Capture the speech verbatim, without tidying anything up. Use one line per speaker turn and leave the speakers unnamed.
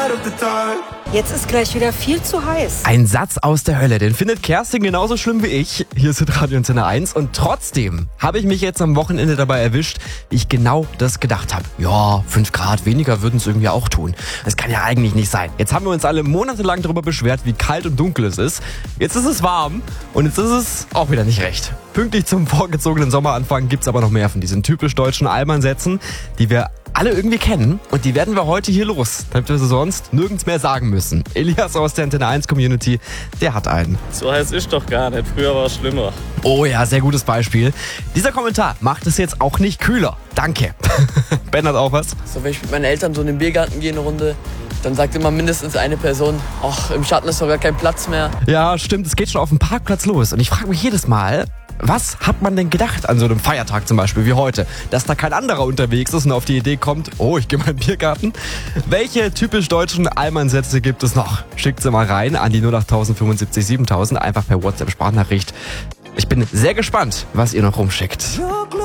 Jetzt ist gleich wieder viel zu heiß.
Ein Satz aus der Hölle, den findet Kerstin genauso schlimm wie ich. Hier ist Radio Antenne eins und trotzdem habe ich mich jetzt am Wochenende dabei erwischt, wie ich genau das gedacht habe. Ja, fünf Grad weniger würden es irgendwie auch tun. Das kann ja eigentlich nicht sein. Jetzt haben wir uns alle monatelang darüber beschwert, wie kalt und dunkel es ist. Jetzt ist es warm und jetzt ist es auch wieder nicht recht. Pünktlich zum vorgezogenen Sommeranfang gibt's aber noch mehr von diesen typisch deutschen Allmannsätzen, die wir alle irgendwie kennen und die werden wir heute hier los, damit wir sie sonst nirgends mehr sagen müssen. Elias aus der Antenne eins Community, der hat einen.
So heiß ist doch gar nicht, früher war es schlimmer.
Oh ja, sehr gutes Beispiel. Dieser Kommentar macht es jetzt auch nicht kühler. Danke. Ben hat auch was.
So, wenn ich mit meinen Eltern so in den Biergarten gehe eine Runde, dann sagt immer mindestens eine Person, ach, im Schatten ist doch gar kein Platz mehr.
Ja, stimmt, es geht schon auf dem Parkplatz los und ich frage mich jedes Mal, was hat man denn gedacht an so einem Feiertag zum Beispiel wie heute? Dass da kein anderer unterwegs ist und auf die Idee kommt, oh, ich gehe mal in den Biergarten. Welche typisch deutschen Allmannsätze gibt es noch? Schickt sie mal rein an die null acht fünfundsiebzig siebentausend, einfach per WhatsApp-Sprachnachricht. Ich bin sehr gespannt, was ihr noch rumschickt.